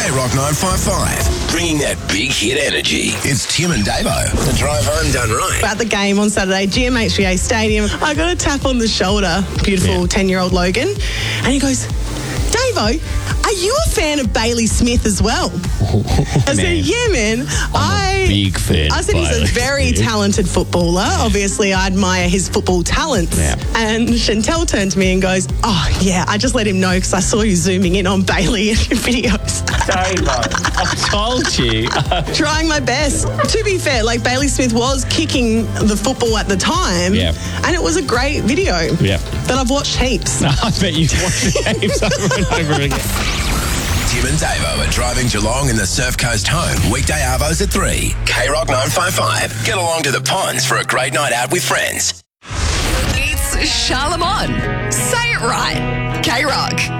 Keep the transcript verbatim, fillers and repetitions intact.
K-Rock nine five five, bringing that big hit energy. It's Tim and Davo. The drive home done right. At the game on Saturday, G M H B A Stadium, I got a tap on the shoulder, beautiful ten-year-old yeah. Logan, and he goes, Davo, are you a fan of Bailey Smith as well? I said, yeah, man. I'm I, a big fan I said of he's Bailey a very Smith. talented footballer. Obviously, I admire his football talents. Yeah. And Chantel turned to me and goes, oh, yeah, I just let him know because I saw you zooming in on Bailey in your videos. Davo, I told you. Trying my best. To be fair, like Bailey Smith was kicking the football at the time. Yeah. And it was a great video. Yeah. That I've watched heaps. I bet you've watched it heaps over and over again. Tim and Davo are driving Geelong in the Surf Coast home. Weekday arvos at three. K-Rock nine five five. Get along to the ponds for a great night out with friends. It's Charlemont. Say it right. K-Rock.